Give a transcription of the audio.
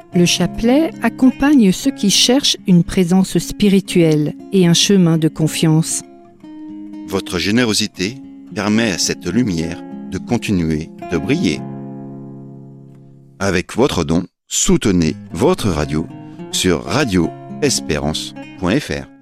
Le chapelet accompagne ceux qui cherchent une présence spirituelle et un chemin de confiance. Votre générosité permet à cette lumière de continuer de briller. Avec votre don, soutenez votre radio sur radioespérance.fr.